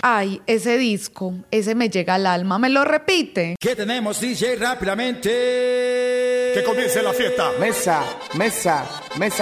Ay, ese disco, ese me llega al alma, ¿me lo repite? ¿Qué tenemos, DJ? Rápidamente. Que comience la fiesta. Mesa, mesa, mesa.